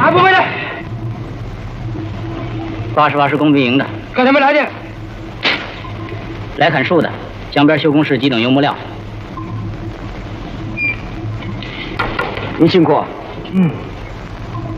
还不回来 ？88是工兵营的。 刚才没来的。 来砍树的，江边修工室机等油木料。 您辛苦。 嗯。